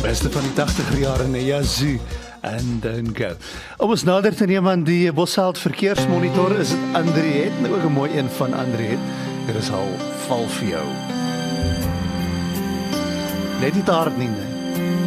Beste van die 80er jare, nee, Yazoo and Don't Go. Om ons nader te neem aan die Bosheld verkeersmonitor, is dit Andriet, nou ook 'n mooi een van Andriet. Hier is al val vir jou. Net nie te hard nie, nee.